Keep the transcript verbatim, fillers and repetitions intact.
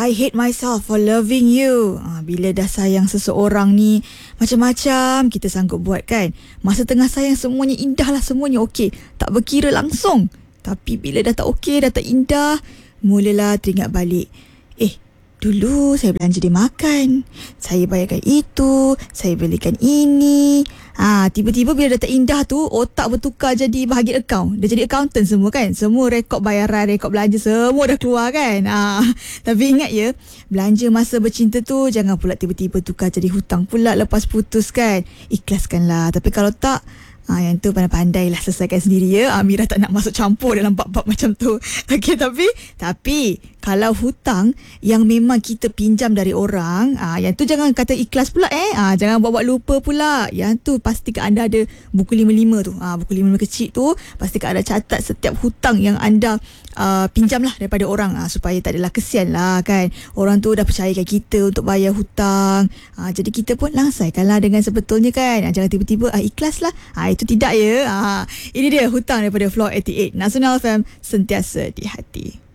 I hate myself for loving you. Ha, bila dah sayang seseorang ni, macam-macam kita sanggup buat kan. Masa tengah sayang semuanya indah lah, semuanya okey. Tak berkira langsung. Tapi bila dah tak okey, dah tak indah, mulalah teringat balik. Eh, dulu saya belanja dia makan. Saya bayarkan itu, saya belikan ini. Ah, tiba-tiba bila dah tak indah tu, otak bertukar jadi bahagian akaun. Dah jadi accountant semua kan. Semua rekod bayaran, rekod belanja semua dah keluar kan. Ah, tapi ingat ya, belanja masa bercinta tu jangan pula tiba-tiba tukar jadi hutang pula lepas putus kan. Ikhlaskanlah. Tapi kalau tak, Ah, yang tu pandai-pandai lah selesaikan sendiri ya. Amirah tak nak masuk campur dalam bab-bab macam tu. Okey, tapi Tapi kalau hutang yang memang kita pinjam dari orang, ah, yang tu jangan kata ikhlas pula eh. Ah, jangan buat-buat lupa pula. Yang tu pastikan anda ada buku lima lima tu. Ah, buku lima lima kecil tu, pastikan anda catat setiap hutang yang anda uh, pinjam lah daripada orang. Ah, supaya tak adalah kesian lah kan. Orang tu dah percayakan kita untuk bayar hutang. Ah, jadi kita pun langsaikanlah dengan sebetulnya kan. Ah, jangan tiba-tiba ah, ikhlas lah. Ah, itu tidak ya. Ah, ini dia hutang daripada Floor lapan puluh lapan Nasional F M, sentiasa di hati.